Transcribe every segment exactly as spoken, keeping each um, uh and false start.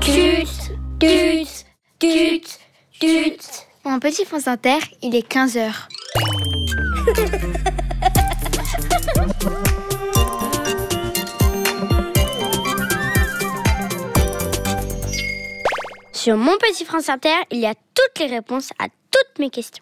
Tut, tut, tut, tut. Mon petit France Inter, il est quinze heures. Sur Mon Petit France Inter, il y a toutes les réponses à toutes mes questions.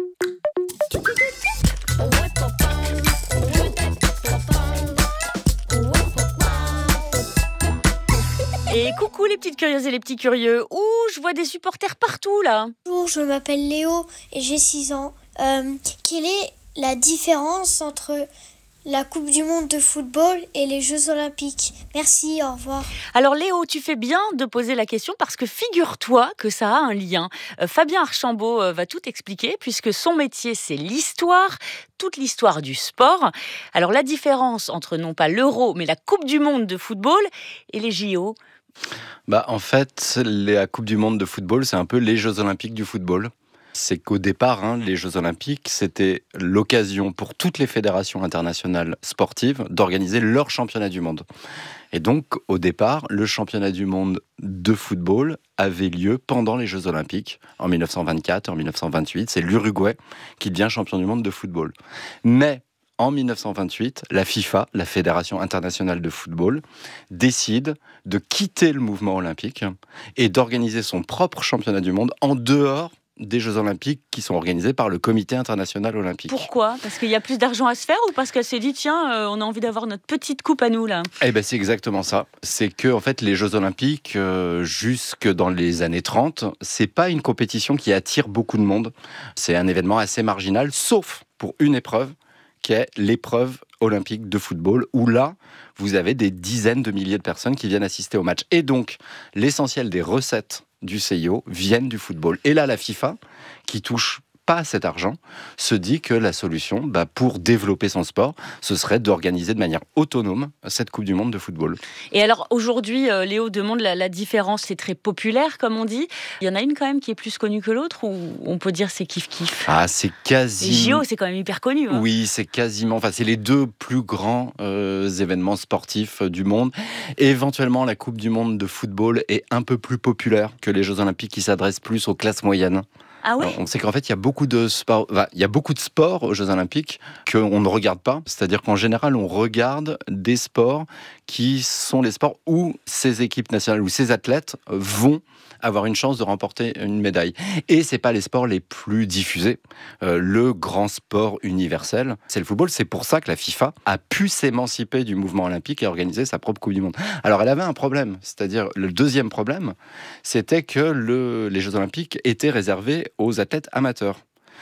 Et coucou les petites curieuses et les petits curieux. Ouh, je vois des supporters partout là. Bonjour, je m'appelle Léo et j'ai six ans. Euh, quelle est la différence entre la Coupe du Monde de football et les Jeux Olympiques? Merci, au revoir. Alors Léo, tu fais bien de poser la question parce que figure-toi que ça a un lien. Euh, Fabien Archambault euh, va tout expliquer puisque son métier c'est l'histoire, toute l'histoire du sport. Alors la différence entre non pas l'Euro mais la Coupe du Monde de football et les J O. Bah, en fait, la Coupe du Monde de football, c'est un peu les Jeux Olympiques du football. C'est qu'au départ, hein, les Jeux Olympiques, c'était l'occasion pour toutes les fédérations internationales sportives d'organiser leur championnat du monde. Et donc, au départ, le championnat du monde de football avait lieu pendant les Jeux Olympiques, en mille neuf cent vingt-quatre, en mille neuf cent vingt-huit. C'est l'Uruguay qui devient champion du monde de football. Mais en mille neuf cent vingt-huit, la FIFA, la Fédération internationale de football, décide de quitter le mouvement olympique et d'organiser son propre championnat du monde en dehors des Jeux Olympiques qui sont organisés par le Comité international olympique. Pourquoi ? Parce qu'il y a plus d'argent à se faire ou parce qu'elle s'est dit tiens, euh, on a envie d'avoir notre petite coupe à nous là ? Eh ben c'est exactement ça. C'est que en fait les Jeux Olympiques euh, jusque dans les années trente, c'est pas une compétition qui attire beaucoup de monde. C'est un événement assez marginal, sauf pour une épreuve qui est l'épreuve olympique de football, où là, vous avez des dizaines de milliers de personnes qui viennent assister au match. Et donc, l'essentiel des recettes du C I O viennent du football. Et là, la FIFA, qui touche pas cet argent, se dit que la solution, bah, pour développer son sport, ce serait d'organiser de manière autonome cette Coupe du Monde de football. Et alors aujourd'hui, euh, Léo demande la, la différence, c'est très populaire comme on dit. Il y en a une quand même qui est plus connue que l'autre ou on peut dire c'est kiff-kiff ? Ah, c'est quasi... Les J O, c'est quand même hyper connu. Hein. Oui, c'est quasiment... Enfin, c'est les deux plus grands euh, événements sportifs euh, du monde. Et éventuellement, la Coupe du Monde de football est un peu plus populaire que les Jeux Olympiques qui s'adressent plus aux classes moyennes. Ah ouais ? On sait qu'en fait, il y a beaucoup de sports, enfin, il y a beaucoup de sports aux Jeux Olympiques qu'on ne regarde pas. C'est-à-dire qu'en général, on regarde des sports qui sont les sports où ces équipes nationales, où ces athlètes vont avoir une chance de remporter une médaille. Et c'est pas les sports les plus diffusés. Euh, le grand sport universel, c'est le football. C'est pour ça que la FIFA a pu s'émanciper du mouvement olympique et organiser sa propre Coupe du Monde. Alors, elle avait un problème. C'est-à-dire, le deuxième problème, c'était que le, les Jeux Olympiques étaient réservés aux athlètes amateurs.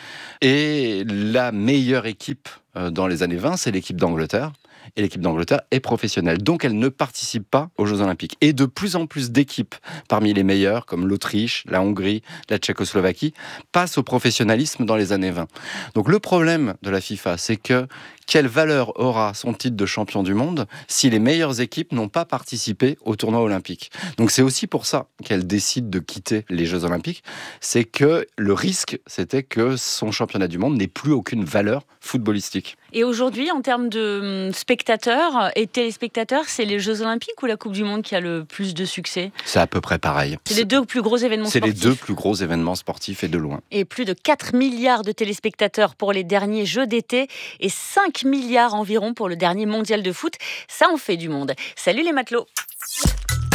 Et la meilleure équipe euh, dans les années vingt, c'est l'équipe d'Angleterre. Et l'équipe d'Angleterre est professionnelle. Donc, elle ne participe pas aux Jeux Olympiques. Et de plus en plus d'équipes, parmi les meilleures, comme l'Autriche, la Hongrie, la Tchécoslovaquie, passent au professionnalisme dans les années vingt. Donc, le problème de la FIFA, c'est que quelle valeur aura son titre de champion du monde si les meilleures équipes n'ont pas participé au tournoi olympique ? Donc, c'est aussi pour ça qu'elle décide de quitter les Jeux Olympiques. C'est que le risque, c'était que son championnat du monde n'ait plus aucune valeur footballistique. Et aujourd'hui, en termes de spectateurs et téléspectateurs, c'est les Jeux Olympiques ou la Coupe du Monde qui a le plus de succès ? C'est à peu près pareil. C'est les deux plus gros événements C'est sportifs. les deux plus gros événements sportifs et de loin. Et plus de quatre milliards de téléspectateurs pour les derniers Jeux d'été et cinq milliards environ pour le dernier mondial de foot. Ça en fait du monde. Salut les matelots !